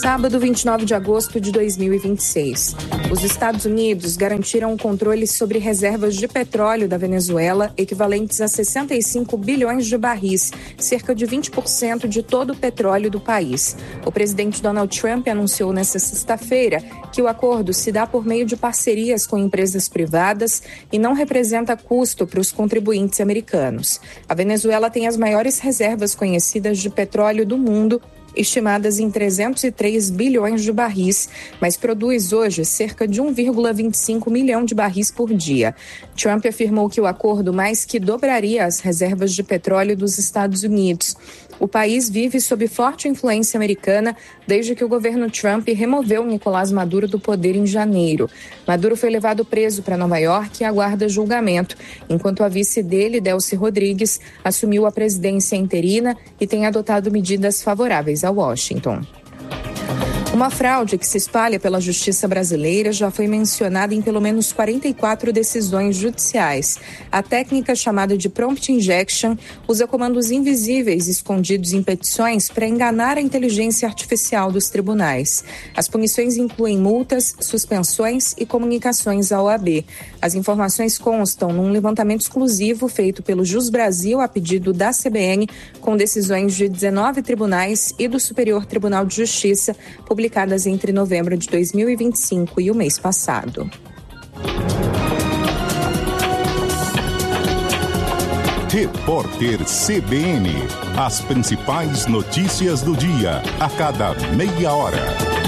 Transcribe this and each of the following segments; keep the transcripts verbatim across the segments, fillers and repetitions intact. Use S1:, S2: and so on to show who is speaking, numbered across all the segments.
S1: Sábado, vinte e nove de agosto de dois mil e vinte e seis. Os Estados Unidos garantiram o controle sobre reservas de petróleo da Venezuela, equivalentes a sessenta e cinco bilhões de barris, cerca de vinte por cento de todo o petróleo do país. O presidente Donald Trump anunciou nesta sexta-feira que o acordo se dá por meio de parcerias com empresas privadas e não representa custo para os contribuintes americanos. A Venezuela tem as maiores reservas conhecidas de petróleo do mundo, estimadas em trezentos e três bilhões de barris, mas produz hoje cerca de um vírgula vinte e cinco milhão de barris por dia. Trump afirmou que o acordo mais que dobraria as reservas de petróleo dos Estados Unidos. O país vive sob forte influência americana desde que o governo Trump removeu Nicolás Maduro do poder em janeiro. Maduro foi levado preso para Nova York e aguarda julgamento, enquanto a vice dele, Delcy Rodrigues, assumiu a presidência interina e tem adotado medidas favoráveis a Washington. Uma fraude que se espalha pela justiça brasileira já foi mencionada em pelo menos quarenta e quatro decisões judiciais. A técnica chamada de prompt injection usa comandos invisíveis escondidos em petições para enganar a inteligência artificial dos tribunais. As punições incluem multas, suspensões e comunicações à O A B. As informações constam num levantamento exclusivo feito pelo Jus Brasil a pedido da C B N, com decisões de dezenove tribunais e do Superior Tribunal de Justiça, publicadas entre novembro de dois mil e vinte e cinco e o mês passado.
S2: Repórter C B N. As principais notícias do dia, a cada meia hora.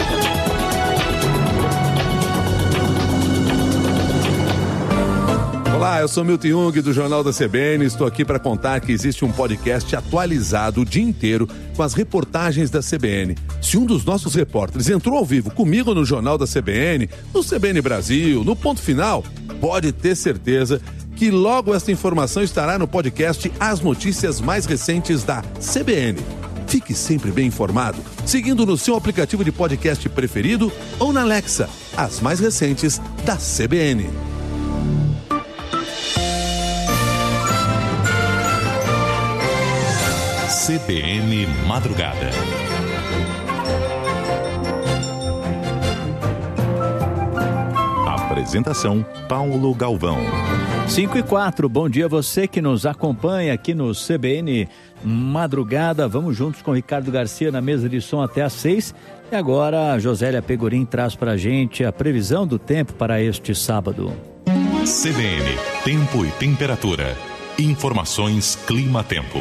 S3: Olá, eu sou Milton Jung do Jornal da C B N. Estou aqui para contar que existe um podcast atualizado o dia inteiro com as reportagens da C B N. Se um dos nossos repórteres entrou ao vivo comigo no Jornal da C B N, no C B N Brasil, no Ponto Final, pode ter certeza que logo esta informação estará no podcast As Notícias Mais Recentes da C B N. Fique sempre bem informado, seguindo no seu aplicativo de podcast preferido ou na Alexa, as mais recentes da C B N.
S2: C B N Madrugada. Apresentação Paulo Galvão.
S4: cinco e quatro, bom dia a você que nos acompanha aqui no C B N Madrugada. Vamos juntos com Ricardo Garcia na mesa de som até às seis. E agora a Josélia Pegorim traz pra gente a previsão do tempo para este sábado.
S2: C B N, tempo e temperatura. Informações Clima-Tempo.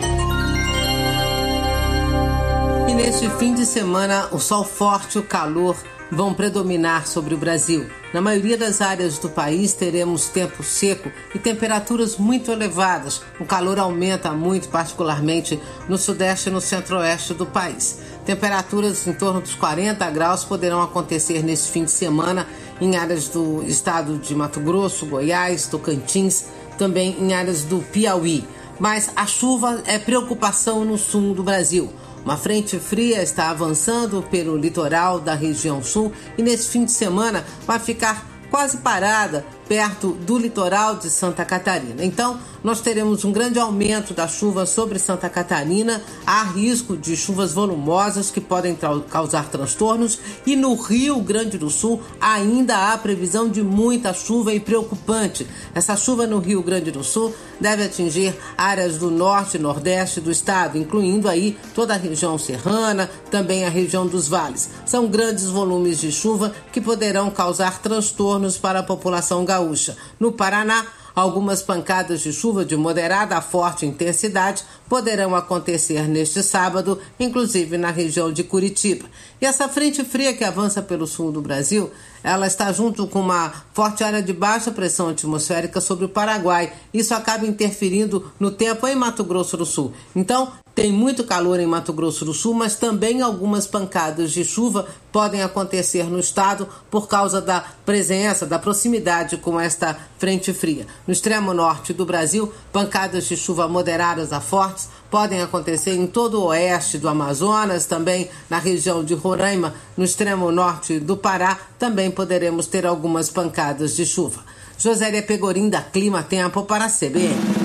S5: E neste fim de semana, o sol forte e o calor vão predominar sobre o Brasil. Na maioria das áreas do país, teremos tempo seco e temperaturas muito elevadas. O calor aumenta muito, particularmente no sudeste e no centro-oeste do país. Temperaturas em torno dos quarenta graus poderão acontecer neste fim de semana em áreas do estado de Mato Grosso, Goiás, Tocantins, também em áreas do Piauí. Mas a chuva é preocupação no sul do Brasil. Uma frente fria está avançando pelo litoral da região sul e nesse fim de semana vai ficar quase parada perto do litoral de Santa Catarina. Então, nós teremos um grande aumento da chuva sobre Santa Catarina, há risco de chuvas volumosas que podem tra- causar transtornos e no Rio Grande do Sul ainda há previsão de muita chuva e preocupante. Essa chuva no Rio Grande do Sul deve atingir áreas do norte e nordeste do estado, incluindo aí toda a região serrana, também a região dos vales. São grandes volumes de chuva que poderão causar transtornos para a população gaúcha. No Paraná, algumas pancadas de chuva de moderada a forte intensidade poderão acontecer neste sábado, inclusive na região de Curitiba. E essa frente fria que avança pelo sul do Brasil, ela está junto com uma forte área de baixa pressão atmosférica sobre o Paraguai. Isso acaba interferindo no tempo em Mato Grosso do Sul. Então, tem muito calor em Mato Grosso do Sul, mas também algumas pancadas de chuva podem acontecer no estado por causa da presença, da proximidade com esta frente fria. No extremo norte do Brasil, pancadas de chuva moderadas a fortes podem acontecer em todo o oeste do Amazonas, também na região de Roraima, no extremo norte do Pará, também poderemos ter algumas pancadas de chuva. Josélia Pegorim, da Clima Tempo, para a C B N.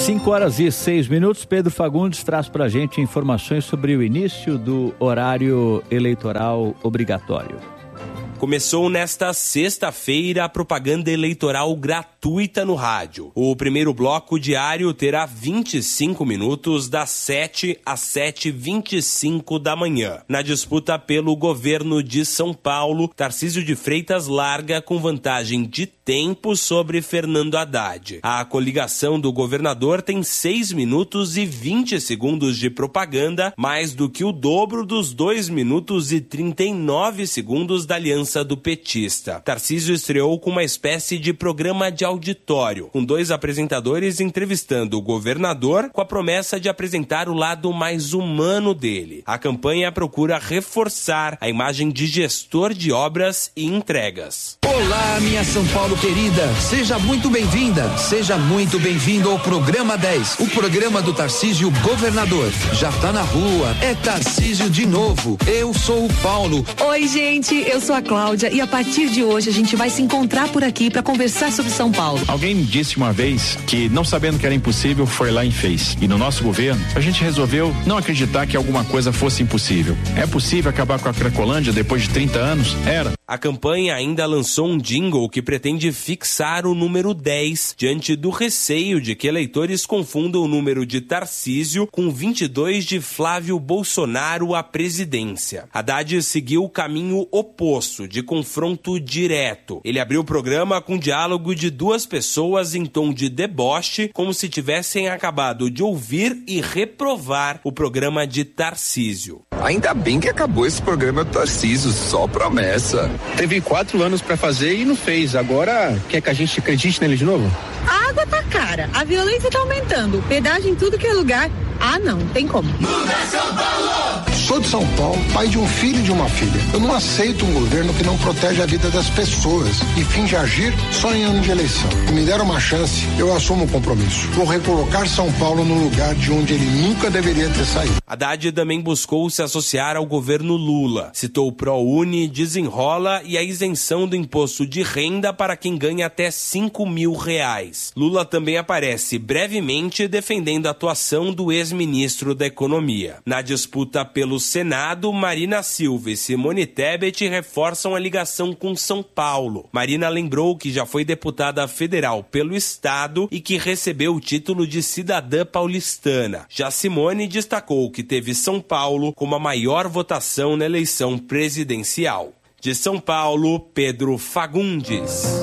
S4: cinco horas e seis minutos, Pedro Fagundes traz pra gente informações sobre o início do horário eleitoral obrigatório.
S6: Começou nesta sexta-feira a propaganda eleitoral gratuita no rádio. O primeiro bloco diário terá vinte e cinco minutos, das sete às sete e vinte e cinco da manhã. Na disputa pelo governo de São Paulo, Tarcísio de Freitas larga com vantagem de tempo sobre Fernando Haddad. A coligação do governador tem seis minutos e vinte segundos de propaganda, mais do que o dobro dos dois minutos e trinta e nove segundos da aliança do petista. Tarcísio estreou com uma espécie de programa de auditório, com dois apresentadores entrevistando o governador com a promessa de apresentar o lado mais humano dele. A campanha procura reforçar a imagem de gestor de obras e entregas.
S7: Olá, minha São Paulo querida, seja muito bem-vinda, seja muito bem-vindo ao Programa dez, o programa do Tarcísio Governador. Já tá na rua, é Tarcísio de novo. Eu sou o Paulo.
S8: Oi, gente, eu sou a Cláudia e a partir de hoje a gente vai se encontrar por aqui para conversar sobre São Paulo.
S9: Alguém me disse uma vez que, não sabendo que era impossível, foi lá e fez. E no nosso governo, a gente resolveu não acreditar que alguma coisa fosse impossível. É possível acabar com a Cracolândia depois de trinta anos? Era.
S6: A campanha ainda lançou um jingle que pretende fixar o número dez diante do receio de que eleitores confundam o número de Tarcísio com vinte e dois de Flávio Bolsonaro à presidência. Haddad seguiu o caminho oposto, de confronto direto. Ele abriu o programa com diálogo de duas pessoas em tom de deboche, como se tivessem acabado de ouvir e reprovar o programa de Tarcísio.
S10: Ainda bem que acabou esse programa do Tarcísio, só promessa.
S11: Teve quatro anos pra fazer e não fez. Agora quer que a gente acredite nele de novo?
S12: A água tá cara, a violência tá aumentando, pedágio em tudo que é lugar. Ah, não, tem como.
S13: Muda São Paulo! Sou de São Paulo, pai de um filho e de uma filha. Eu não aceito um governo que não protege a vida das pessoas e finge agir só em ano de eleição. Se me der uma chance, eu assumo o compromisso. Vou recolocar São Paulo no lugar de onde ele nunca deveria ter saído.
S6: Haddad também buscou se associar ao governo Lula. Citou o ProUni, Desenrola e a isenção do imposto de renda para quem ganha até cinco mil reais. Lula também aparece brevemente defendendo a atuação do ex-ministro da Economia. Na disputa pelo Senado, Marina Silva e Simone Tebet reforçam a ligação com São Paulo. Marina lembrou que já foi deputada federal pelo Estado e que recebeu o título de cidadã paulistana. Já Simone destacou que teve São Paulo como a maior votação na eleição presidencial. De São Paulo, Pedro Fagundes.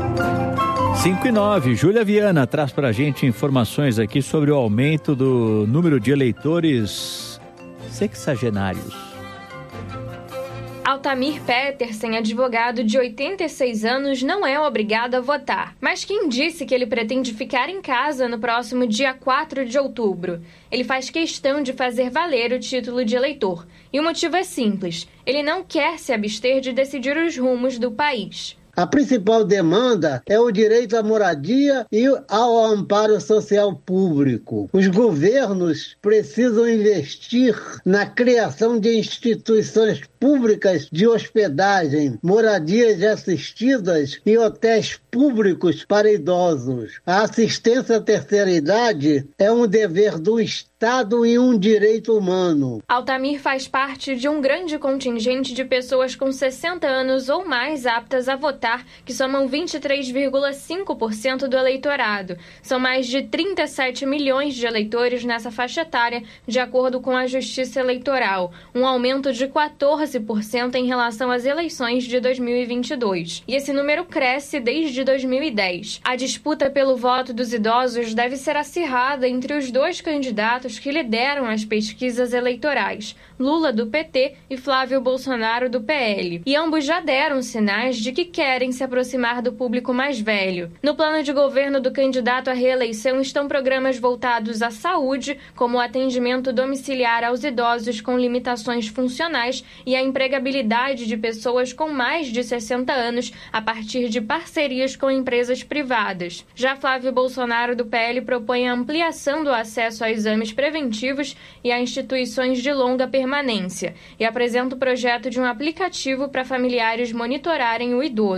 S4: cinco e nove, Júlia Viana traz pra gente informações aqui sobre o aumento do número de eleitores sexagenários.
S14: Altamir Petersen, advogado de oitenta e seis anos, não é obrigado a votar. Mas quem disse que ele pretende ficar em casa no próximo dia quatro de outubro? Ele faz questão de fazer valer o título de eleitor. E o motivo é simples: ele não quer se abster de decidir os rumos do país.
S15: A principal demanda é o direito à moradia e ao amparo social público. Os governos precisam investir na criação de instituições públicas de hospedagem, moradias assistidas e hotéis públicos para idosos. A assistência à terceira idade é um dever do Estado e um direito humano.
S14: Altamir faz parte de um grande contingente de pessoas com sessenta anos ou mais aptas a votar, que somam vinte e três vírgula cinco por cento do eleitorado. São mais de trinta e sete milhões de eleitores nessa faixa etária, de acordo com a Justiça Eleitoral, um aumento de quatorze por cento em relação às eleições de dois mil e vinte e dois. E esse número cresce desde dois mil e dez. A disputa pelo voto dos idosos deve ser acirrada entre os dois candidatos que lideram as pesquisas eleitorais, Lula do P T e Flávio Bolsonaro do P L. E ambos já deram sinais de que querem se aproximar do público mais velho. No plano de governo do candidato à reeleição estão programas voltados à saúde, como o atendimento domiciliar aos idosos com limitações funcionais e a empregabilidade de pessoas com mais de sessenta anos a partir de parcerias com empresas privadas. Já Flávio Bolsonaro do P L propõe a ampliação do acesso a exames preventivos e a instituições de longa permanência e apresenta o projeto de um aplicativo para familiares monitorarem o idoso.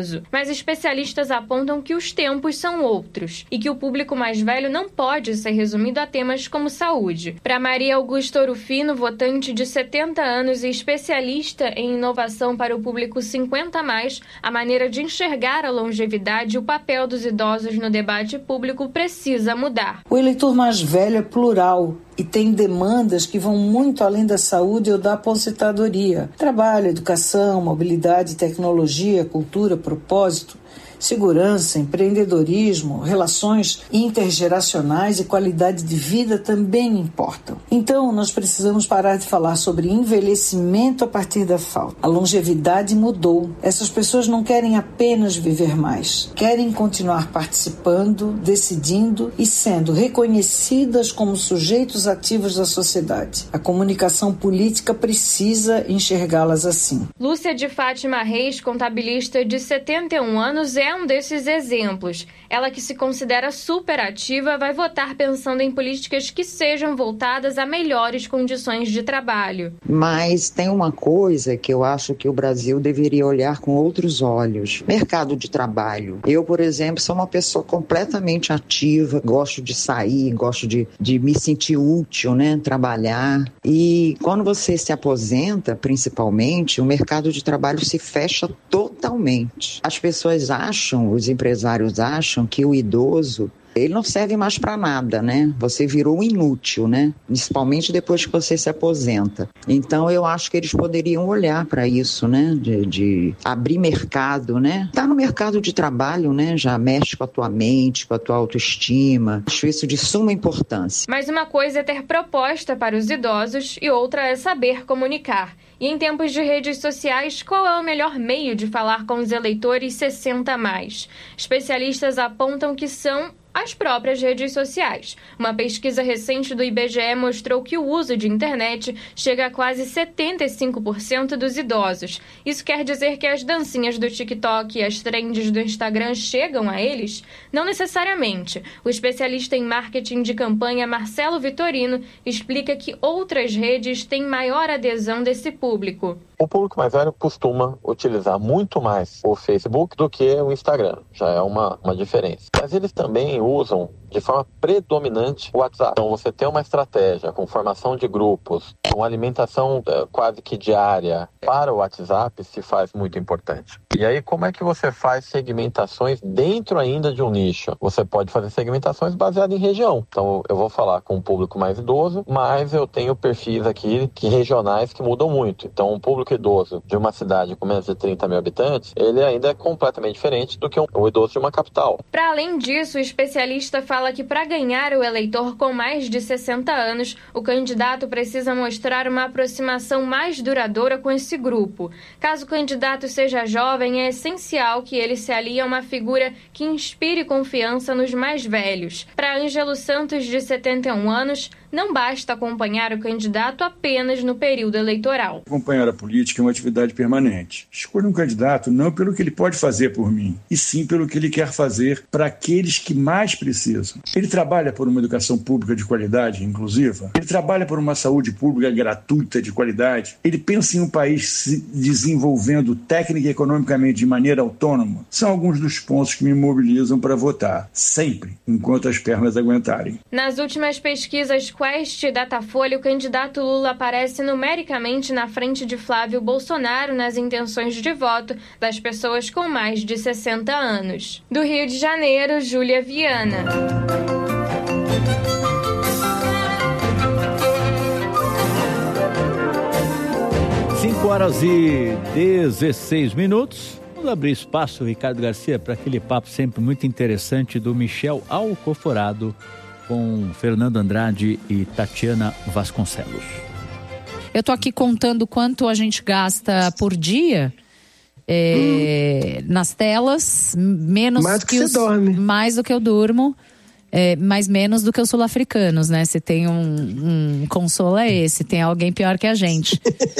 S14: idoso, mas especialistas apontam que os tempos são outros e que o público mais velho não pode ser resumido a temas como saúde. Para Maria Augusta Orufino, votante de setenta anos e especialista em inovação para o público cinquenta a mais, a maneira de enxergar a longevidade e o papel dos idosos no debate público precisa mudar.
S16: O eleitor mais velho é plural e tem demandas que vão muito além da saúde ou da aposentadoria. Trabalho, educação, mobilidade, tecnologia, cultura, propósito, segurança, empreendedorismo, relações intergeracionais e qualidade de vida também importam. Então, nós precisamos parar de falar sobre envelhecimento a partir da falta. A longevidade mudou. Essas pessoas não querem apenas viver mais. Querem continuar participando, decidindo e sendo reconhecidas como sujeitos ativos da sociedade. A comunicação política precisa enxergá-las assim.
S14: Lúcia de Fátima Reis, contabilista de setenta e um anos, é um desses exemplos. Ela, que se considera superativa, vai votar pensando em políticas que sejam voltadas a melhores condições de trabalho.
S17: Mas tem uma coisa que eu acho que o Brasil deveria olhar com outros olhos. Mercado de trabalho. Eu, por exemplo, sou uma pessoa completamente ativa, gosto de sair, gosto de, de me sentir útil, né? Trabalhar. E quando você se aposenta, principalmente, o mercado de trabalho se fecha totalmente. As pessoas acham, os empresários acham que o idoso, ele não serve mais para nada, né? Você virou inútil, né? Principalmente depois que você se aposenta. Então, eu acho que eles poderiam olhar para isso, né? De, de abrir mercado, né? Tá no mercado de trabalho, né? Já mexe com a tua mente, com a tua autoestima. Acho isso de suma importância.
S14: Mas uma coisa é ter proposta para os idosos e outra é saber comunicar. E em tempos de redes sociais, qual é o melhor meio de falar com os eleitores sessenta a mais? Especialistas apontam que são as próprias redes sociais. Uma pesquisa recente do I B G E mostrou que o uso de internet chega a quase setenta e cinco por cento dos idosos. Isso quer dizer que as dancinhas do TikTok e as trends do Instagram chegam a eles? Não necessariamente. O especialista em marketing de campanha Marcelo Vitorino explica que outras redes têm maior adesão desse público.
S18: O público mais velho costuma utilizar muito mais o Facebook do que o Instagram. Já é uma, uma diferença. Mas eles também usam de forma predominante o WhatsApp. Então você tem uma estratégia com formação de grupos, com alimentação uh, quase que diária para o WhatsApp se faz muito importante. E aí como é que você faz segmentações dentro ainda de um nicho? Você pode fazer segmentações baseadas em região. Então eu vou falar com um público mais idoso, mas eu tenho perfis aqui que regionais que mudam muito. Então um público idoso de uma cidade com menos de trinta mil habitantes, ele ainda é completamente diferente do que um, um idoso de uma capital.
S14: Para além disso, o especialista fala que para ganhar o eleitor com mais de sessenta anos, o candidato precisa mostrar uma aproximação mais duradoura com esse grupo. Caso o candidato seja jovem, é essencial que ele se alie a uma figura que inspire confiança nos mais velhos. Para Ângelo Santos, de setenta e um anos, não basta acompanhar o candidato apenas no período eleitoral.
S19: Acompanhar a política é uma atividade permanente. Escolha um candidato não pelo que ele pode fazer por mim, e sim pelo que ele quer fazer para aqueles que mais precisam. Ele trabalha por uma educação pública de qualidade, inclusiva. Ele trabalha por uma saúde pública gratuita de qualidade. Ele pensa em um país se desenvolvendo técnica e economicamente de maneira autônoma. São alguns dos pontos que me mobilizam para votar, sempre, enquanto as pernas aguentarem.
S14: Nas últimas pesquisas Quest e Datafolha, o candidato Lula aparece numericamente na frente de Flávio Bolsonaro nas intenções de voto das pessoas com mais de sessenta anos. Do Rio de Janeiro, Júlia Viana.
S4: cinco horas e dezesseis minutos. Vamos abrir espaço, Ricardo Garcia, para aquele papo sempre muito interessante do Michel Alcoforado com Fernando Andrade e Tatiana Vasconcelos.
S20: Eu tô aqui contando quanto a gente gasta por dia é, hum. nas telas, menos
S21: mais do que, que
S20: os,
S21: você dorme.
S20: Mais do que eu durmo, é, mas menos do que os sul-africanos, né? Se tem um, um consolo é esse, tem alguém pior que a gente.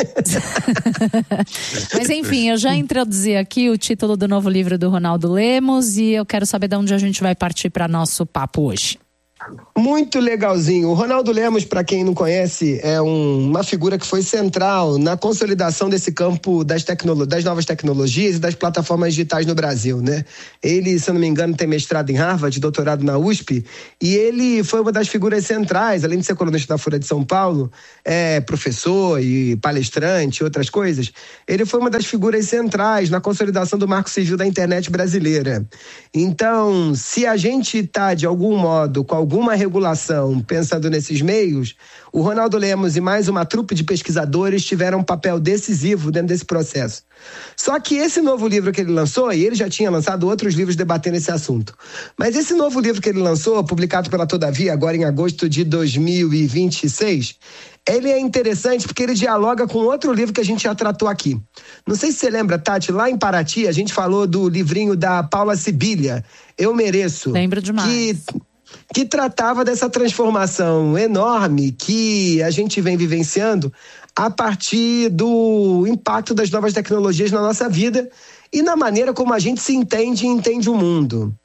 S20: Mas enfim, eu já introduzi aqui o título do novo livro do Ronaldo Lemos e eu quero saber de onde a gente vai partir para nosso papo hoje.
S21: Muito legalzinho. O Ronaldo Lemos, para quem não conhece, é um, uma figura que foi central na consolidação desse campo das, tecnolo- das novas tecnologias e das plataformas digitais no Brasil, né? Ele, se eu não me engano, tem mestrado em Harvard, doutorado na U S P, e ele foi uma das figuras centrais, além de ser colunista da Folha de São Paulo, é professor e palestrante e outras coisas. Ele foi uma das figuras centrais na consolidação do marco civil da internet brasileira. Então, se a gente está, de algum modo, com alguma regulação pensando nesses meios, o Ronaldo Lemos e mais uma trupe de pesquisadores tiveram um papel decisivo dentro desse processo. Só que esse novo livro que ele lançou, e ele já tinha lançado outros livros debatendo esse assunto, mas esse novo livro que ele lançou, publicado pela Todavia, agora em agosto de dois mil e vinte e seis, ele é interessante porque ele dialoga com outro livro que a gente já tratou aqui. Não sei se você lembra, Tati, lá em Paraty a gente falou do livrinho da Paula Sibilia, Eu Mereço.
S20: Lembro demais.
S21: Que... que tratava dessa transformação enorme que a gente vem vivenciando a partir do impacto das novas tecnologias na nossa vida e na maneira como a gente se entende e entende o mundo.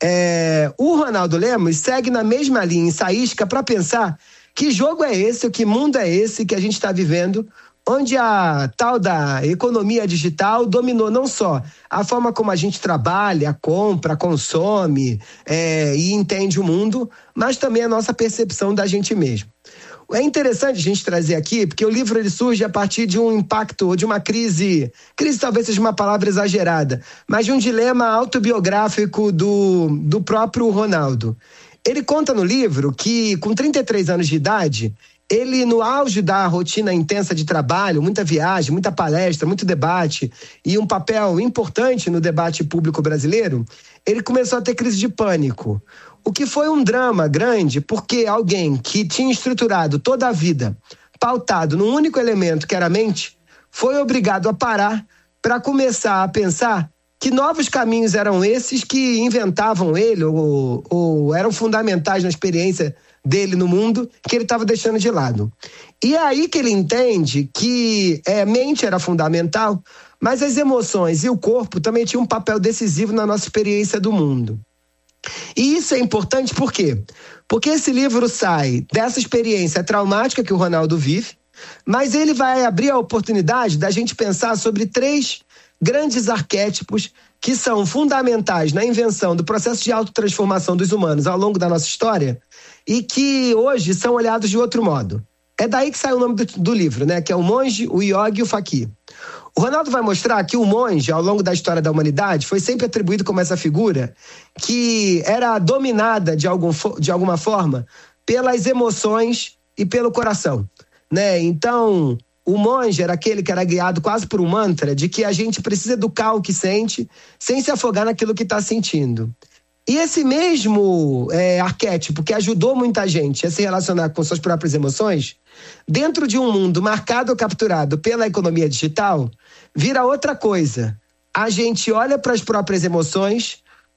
S21: É, o Ronaldo Lemos segue na mesma linha ensaística para pensar que jogo é esse, que mundo é esse que a gente está vivendo, onde a tal da economia digital dominou não só a forma como a gente trabalha, compra, consome é, e entende o mundo, mas também a nossa percepção da gente mesmo. É interessante a gente trazer aqui, porque o livro ele surge a partir de um impacto, de uma crise, crise talvez seja uma palavra exagerada, mas de um dilema autobiográfico do, do próprio Ronaldo. Ele conta no livro que, com trinta e três anos de idade, ele, no auge da rotina intensa de trabalho, muita viagem, muita palestra, muito debate e um papel importante no debate público brasileiro, ele começou a ter crise de pânico. O que foi um drama grande, porque alguém que tinha estruturado toda a vida, pautado num único elemento, que era a mente, foi obrigado a parar para começar a pensar que novos caminhos eram esses que inventavam ele ou, ou eram fundamentais na experiência dele no mundo, que ele estava deixando de lado. E é aí que ele entende que é, mente era fundamental, mas as emoções e o corpo também tinham um papel decisivo na nossa experiência do mundo. E isso é importante por quê? Porque esse livro sai dessa experiência traumática que o Ronaldo vive, mas ele vai abrir a oportunidade da gente pensar sobre três grandes arquétipos que são fundamentais na invenção do processo de autotransformação dos humanos ao longo da nossa história e que hoje são olhados de outro modo. É daí que sai o nome do, do livro, né? Que é o monge, o yogi e o faqui. O Ronaldo vai mostrar que o monge, ao longo da história da humanidade, foi sempre atribuído como essa figura que era dominada de, algum, de alguma forma pelas emoções e pelo coração, né? Então, o monge era aquele que era guiado quase por um mantra de que a gente precisa educar o que sente sem se afogar naquilo que está sentindo. E esse mesmo é, arquétipo que ajudou muita gente a se relacionar com suas próprias emoções, dentro de um mundo marcado ou capturado pela economia digital, vira outra coisa. A gente olha para as próprias emoções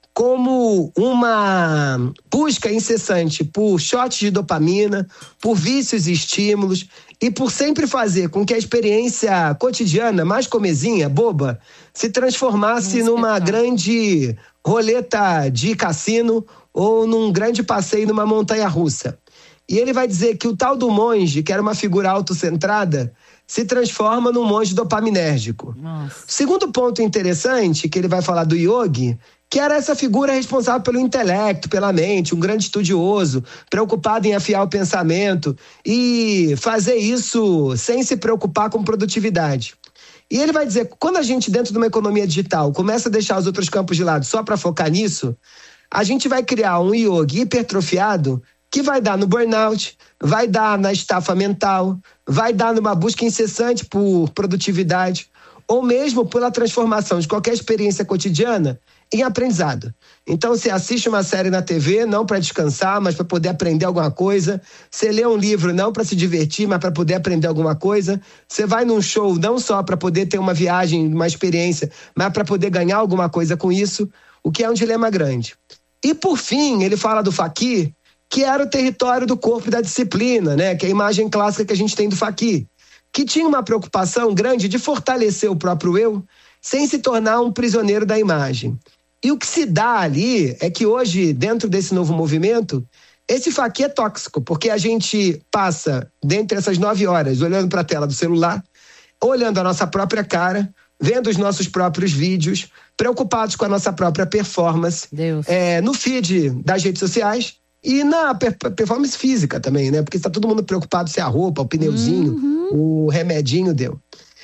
S21: como uma busca incessante por shots de dopamina, por vícios e estímulos, e por sempre fazer com que a experiência cotidiana, mais comezinha, boba, se transformasse Nossa, numa grande roleta de cassino ou num grande passeio numa montanha-russa. E ele vai dizer que o tal do monge, que era uma figura autocentrada, se transforma num monge dopaminérgico. Nossa. O segundo ponto interessante, que ele vai falar do yogi, que era essa figura responsável pelo intelecto, pela mente, um grande estudioso, preocupado em afiar o pensamento e fazer isso sem se preocupar com produtividade. E ele vai dizer que quando a gente, dentro de uma economia digital, começa a deixar os outros campos de lado só para focar nisso, a gente vai criar um yogi hipertrofiado que vai dar no burnout, vai dar na estafa mental, vai dar numa busca incessante por produtividade, ou mesmo pela transformação de qualquer experiência cotidiana em aprendizado. Então, você assiste uma série na T V, não para descansar, mas para poder aprender alguma coisa. Você lê um livro, não para se divertir, mas para poder aprender alguma coisa. Você vai num show, não só para poder ter uma viagem, uma experiência, mas para poder ganhar alguma coisa com isso, o que é um dilema grande. E, por fim, ele fala do faqui, que era o território do corpo e da disciplina, né? Que é a imagem clássica que a gente tem do faqui, que tinha uma preocupação grande de fortalecer o próprio eu, sem se tornar um prisioneiro da imagem. E o que se dá ali é que hoje, dentro desse novo movimento, Esse faqui é tóxico, porque a gente passa, dentre essas nove horas, olhando para a tela do celular, olhando a nossa própria cara, vendo os nossos próprios vídeos, preocupados com a nossa própria performance, é, no feed das redes sociais e na per- performance física também, né? Porque está todo mundo preocupado se a roupa, o pneuzinho, uhum. o remedinho deu.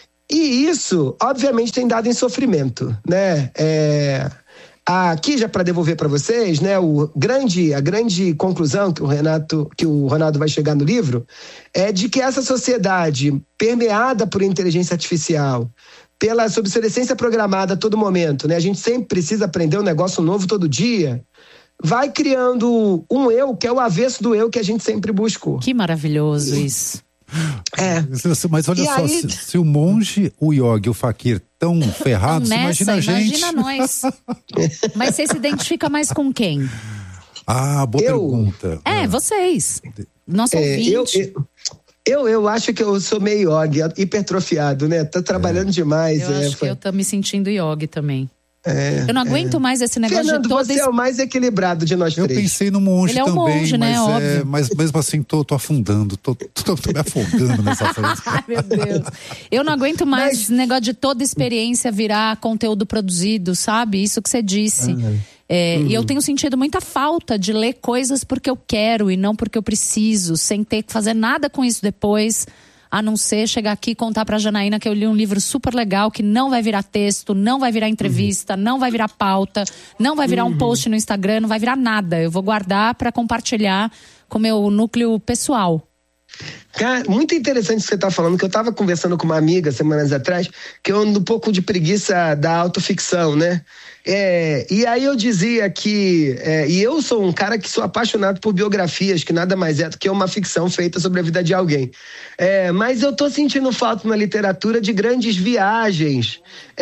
S21: E isso, obviamente, tem dado em sofrimento, né? É... Aqui, já para devolver para vocês, né, o grande, a grande conclusão que o Renato, que o Ronaldo vai chegar no livro, é de que essa sociedade permeada por inteligência artificial, pela obsolescência programada a todo momento, né, a gente sempre precisa aprender um negócio novo todo dia, vai criando um eu que é o avesso do eu que a gente sempre buscou.
S20: Que maravilhoso isso.
S21: É.
S1: Mas olha
S21: E
S1: só,
S21: aí...
S1: se, se o monge, o yogi e o fakir tão ferrados,
S20: Nessa,
S1: imagina a gente.
S20: Imagina nós. Mas você se identifica mais com quem?
S1: Ah, boa
S21: Eu...
S1: pergunta.
S20: É, vocês. Nosso
S21: É,
S20: ouvinte.
S21: eu, eu, eu, eu acho que eu sou meio yogi, hipertrofiado, né? Tô trabalhando demais.
S20: Eu
S21: é,
S20: acho
S21: foi...
S20: que eu tô me sentindo yogi também.
S21: É,
S20: eu não aguento
S21: é.
S20: mais esse negócio
S21: Fernando,
S20: de todo
S21: você
S20: esse...
S21: é o mais equilibrado de nós
S1: Eu
S21: três.
S1: pensei no monge
S20: Ele é um
S1: também,
S20: monge, né?
S1: mas, é,
S20: Óbvio.
S1: mas mesmo assim tô, tô afundando, tô, tô, tô me afogando nessa frase.
S20: Ai, meu Deus. Eu não aguento mais esse negócio de toda experiência virar conteúdo produzido, sabe? Isso que você disse. É,
S21: Uhum.
S20: E eu tenho sentido muita falta de ler coisas porque eu quero e não porque eu preciso, sem ter que fazer nada com isso depois, a não ser chegar aqui e contar pra Janaína que eu li um livro super legal, que não vai virar texto, não vai virar entrevista, uhum. não vai virar pauta, não vai virar uhum. um post no Instagram, não vai virar nada. Eu vou guardar pra compartilhar com o meu núcleo pessoal.
S21: Cara, muito interessante isso que você tá falando, que eu tava conversando com uma amiga semanas atrás, que eu ando um pouco de preguiça da autoficção, né? É, e aí eu dizia que, é, e eu sou um cara que sou apaixonado por biografias, que nada mais é do que uma ficção feita sobre a vida de alguém. É, mas eu tô sentindo falta na literatura de grandes viagens,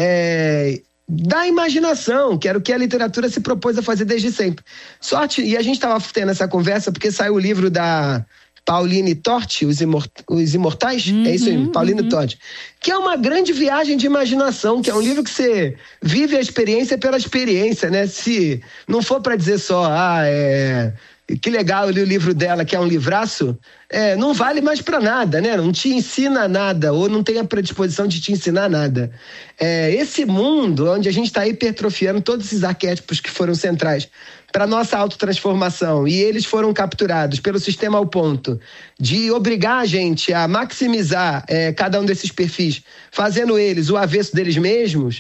S21: é, da imaginação, que era o que a literatura se propôs a fazer desde sempre. Sorte, e a gente tava tendo essa conversa porque saiu o livro da Pauline Torti, Os, Imort... Os Imortais, uhum, é isso aí, Pauline uhum. Torti, que é uma grande viagem de imaginação, que é um livro que você vive a experiência pela experiência, né? Se não for para dizer só, ah, é... que legal, eu li o livro dela, que é um livraço, é, não vale mais para nada, né? Não te ensina nada, ou não tem a predisposição de te ensinar nada. É, esse mundo onde a gente está hipertrofiando todos esses arquétipos que foram centrais para nossa autotransformação, e eles foram capturados pelo sistema ao ponto de obrigar a gente a maximizar é, cada um desses perfis, fazendo eles o avesso deles mesmos,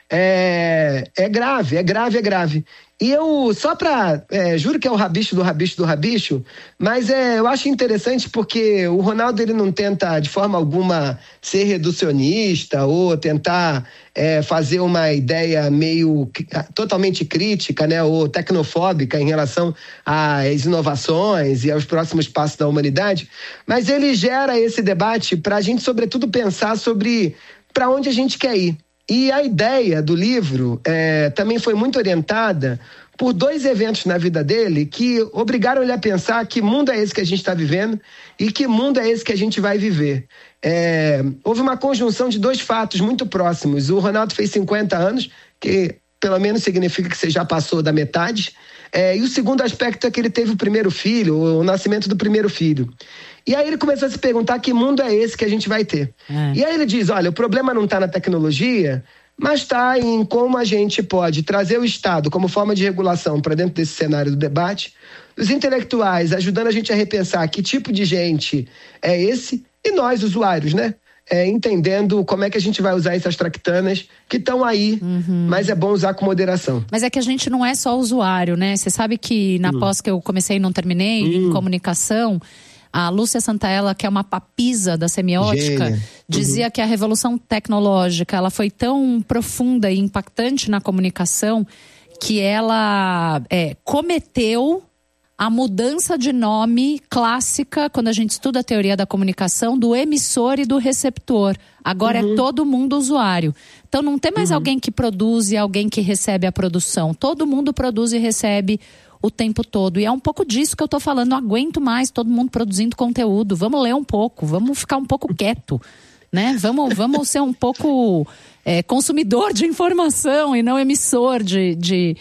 S21: é, é grave, é grave, é grave. E eu, só pra, é, juro que é o rabicho do rabicho do rabicho, mas é, eu acho interessante porque o Ronaldo, ele não tenta de forma alguma ser reducionista ou tentar é, fazer uma ideia meio totalmente crítica, né, ou tecnofóbica em relação às inovações e aos próximos passos da humanidade, mas ele gera esse debate pra gente, sobretudo, pensar sobre pra onde a gente quer ir. E a ideia do livro é, também foi muito orientada por dois eventos na vida dele que obrigaram ele a pensar que mundo é esse que a gente está vivendo e que mundo é esse que a gente vai viver. É, houve uma conjunção de dois fatos muito próximos. O Ronaldo fez cinquenta anos, que pelo menos significa que você já passou da metade. É, e o segundo aspecto é que ele teve o primeiro filho, o nascimento do primeiro filho. E aí ele começou a se perguntar que mundo é esse que a gente vai ter. É. E aí ele diz, olha, o problema não está na tecnologia, mas está em como a gente pode trazer o Estado como forma de regulação para dentro desse cenário do debate, os intelectuais ajudando a gente a repensar que tipo de gente é esse, e nós, usuários, né? É, entendendo como é que a gente vai usar essas tractanas que estão aí, uhum. mas é bom usar com moderação.
S20: Mas é que a gente não é só usuário, né? Você sabe que na hum. pós que eu comecei e não terminei, hum. em comunicação, a Lúcia Santaella, que é uma papisa da semiótica, Gênia. dizia uhum. que a revolução tecnológica ela foi tão profunda e impactante na comunicação que ela é, cometeu a mudança de nome clássica, quando a gente estuda a teoria da comunicação, do emissor e do receptor. Agora uhum. é todo mundo usuário. Então não tem mais uhum. alguém que produz e alguém que recebe a produção. Todo mundo produz e recebe o tempo todo. E é um pouco disso que eu tô falando. Não aguento mais todo mundo produzindo conteúdo. Vamos ler um pouco, vamos ficar um pouco quieto, né? Vamos, vamos ser um pouco é, consumidor de informação e não emissor de... de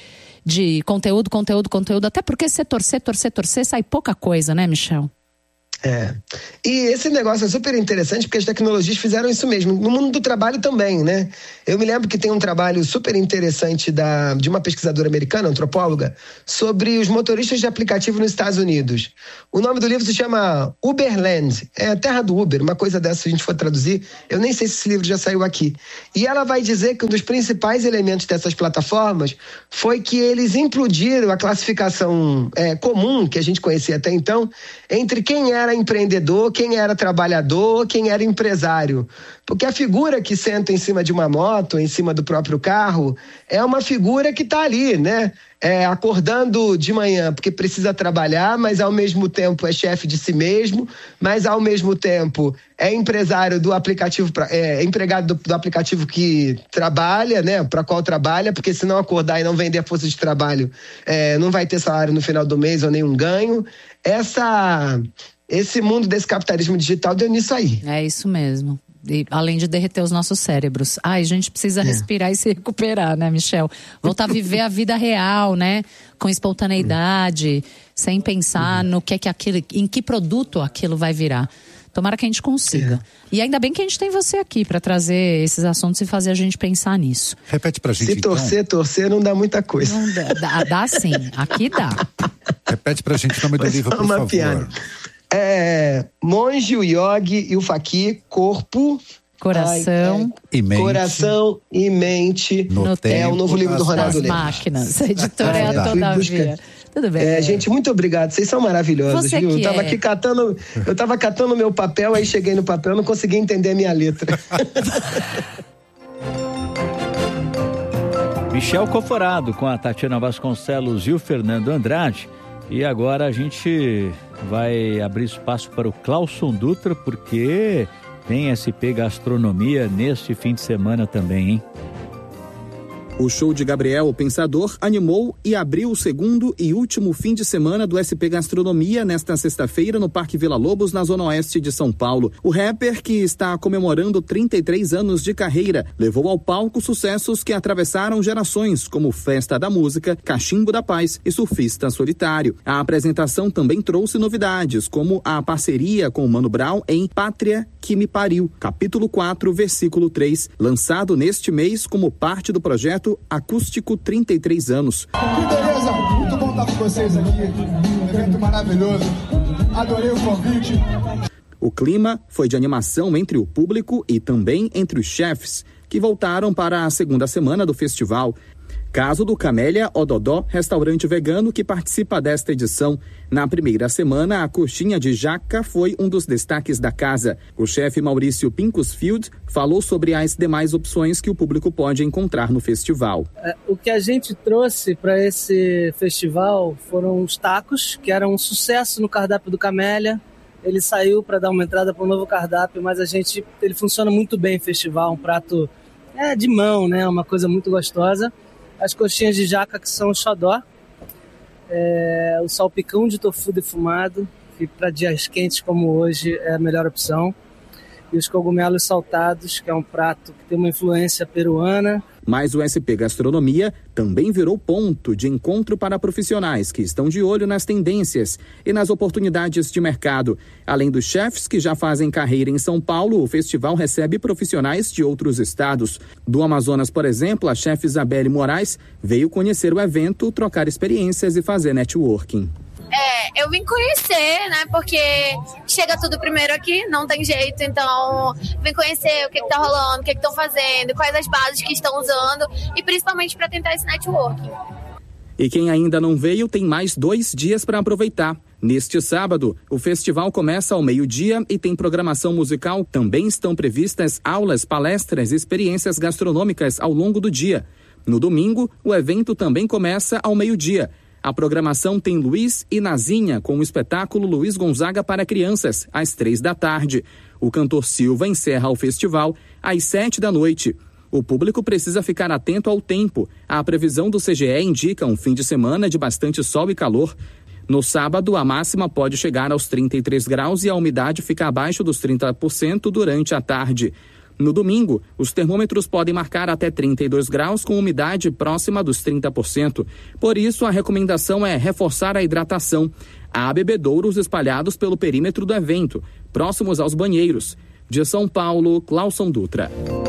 S20: de conteúdo, conteúdo, conteúdo, até porque se torcer, torcer, torcer, sai pouca coisa, né, Michel?
S21: É. E esse negócio é super interessante porque as tecnologias fizeram isso mesmo. No mundo do trabalho também, né? Eu me lembro que tem um trabalho super interessante da, de uma pesquisadora americana, antropóloga, sobre os motoristas de aplicativo nos Estados Unidos. O nome do livro se chama Uberland. É a terra do Uber, uma coisa dessa, se a gente for traduzir. Eu nem sei se esse livro já saiu aqui. E ela vai dizer que um dos principais elementos dessas plataformas foi que eles implodiram a classificação é, comum, que a gente conhecia até então, entre quem era empreendedor, quem era trabalhador, quem era empresário. Porque a figura que senta em cima de uma moto, em cima do próprio carro, é uma figura que está ali, né? É, acordando de manhã porque precisa trabalhar, mas ao mesmo tempo é chefe de si mesmo, mas ao mesmo tempo é empresário do aplicativo, é empregado do, do aplicativo que trabalha, né? Para qual trabalha, porque se não acordar e não vender a força de trabalho, é, não vai ter salário no final do mês ou nenhum ganho. Essa... Esse mundo desse capitalismo digital deu nisso aí.
S20: É isso mesmo. E, além de derreter os nossos cérebros. Ai, a gente precisa é. respirar e se recuperar, né, Michel? Voltar a viver a vida real, né? Com espontaneidade, uhum. sem pensar uhum. no que é que aquilo, em que produto aquilo vai virar. Tomara que a gente consiga. É. E ainda bem que a gente tem você aqui para trazer esses assuntos e fazer a gente pensar nisso.
S1: Repete pra gente,
S21: Se torcer,
S1: então.
S21: torcer não dá muita coisa.
S20: Não dá, dá, dá sim. Aqui dá.
S1: Repete pra gente o nome do Mas livro, por favor. Piada.
S21: É, Monge, o Yogi e o Faqui, corpo,
S20: coração,
S21: ai, é,
S1: e mente,
S21: coração e mente.
S1: No
S21: é
S1: tempo,
S21: o novo livro do Ronaldo Lemos.
S20: Máquinas, a editora é a Todavia. Tudo bem.
S21: É, gente, muito obrigado. Vocês são maravilhosos,
S20: Você
S21: viu?
S20: Que
S21: eu tava
S20: é.
S21: aqui catando, eu tava catando meu papel, aí cheguei no papel, não consegui entender a minha letra.
S4: Michel Coforado com a Tatiana Vasconcelos e o Fernando Andrade. E agora a gente vai abrir espaço para o Clauson Dutra, porque tem S P Gastronomia neste fim de semana também, hein?
S3: O show de Gabriel, o Pensador, animou e abriu o segundo e último fim de semana do S P Gastronomia nesta sexta-feira no Parque Vila Lobos, na zona oeste de São Paulo. O rapper, que está comemorando trinta e três anos de carreira, levou ao palco sucessos que atravessaram gerações, como Festa da Música, Cachimbo da Paz e Surfista Solitário. A apresentação também trouxe novidades, como a parceria com o Mano Brown em Pátria que Me Pariu, capítulo quatro, versículo três, lançado neste mês como parte do projeto Acústico trinta e três anos.
S22: Que beleza, muito bom estar com vocês aqui, um evento maravilhoso, adorei o convite.
S3: O clima foi de animação entre o público e também entre os chefes, que voltaram para a segunda semana do festival. Caso do Camélia Ododó, restaurante vegano que participa desta edição. Na primeira semana, a coxinha de jaca foi um dos destaques da casa. O chefe Maurício Pincusfield falou sobre as demais opções que o público pode encontrar no festival.
S23: É, o que a gente trouxe para esse festival foram os tacos, que eram um sucesso no cardápio do Camélia. Ele saiu para dar uma entrada para um novo cardápio, mas a gente, ele funciona muito bem em festival, um prato é, de mão, né, uma coisa muito gostosa. As coxinhas de jaca, que são o xodó, é, o salpicão de tofu defumado, que para dias quentes como hoje é a melhor opção, e os cogumelos saltados, que é um prato que tem uma influência peruana.
S3: Mas o S P Gastronomia também virou ponto de encontro para profissionais que estão de olho nas tendências e nas oportunidades de mercado. Além dos chefes que já fazem carreira em São Paulo, o festival recebe profissionais de outros estados. Do Amazonas, por exemplo, a chefe Isabelle Moraes veio conhecer o evento, trocar experiências e fazer networking.
S24: É, eu vim conhecer, né, porque chega tudo primeiro aqui, não tem jeito, então vim conhecer o que que tá rolando, o que que estão fazendo, quais as bases que estão usando e principalmente para tentar esse networking.
S3: E quem ainda não veio tem mais dois dias para aproveitar. Neste sábado, o festival começa ao meio-dia e tem programação musical. Também estão previstas aulas, palestras e experiências gastronômicas ao longo do dia. No domingo, o evento também começa ao meio-dia. A programação tem Luiz e Nazinha com o espetáculo Luiz Gonzaga para crianças, às três da tarde. O cantor Silva encerra o festival às sete da noite. O público precisa ficar atento ao tempo. A previsão do C G E indica um fim de semana de bastante sol e calor. No sábado, a máxima pode chegar aos trinta e três graus e a umidade fica abaixo dos trinta por cento durante a tarde. No domingo, os termômetros podem marcar até trinta e dois graus com umidade próxima dos trinta por cento. Por isso, a recomendação é reforçar a hidratação. Há bebedouros espalhados pelo perímetro do evento, próximos aos banheiros. De São Paulo, Clauson Dutra.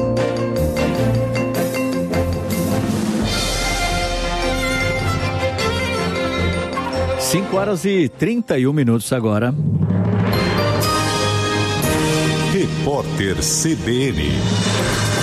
S4: cinco horas e trinta e um minutos agora.
S2: Repórter C B N.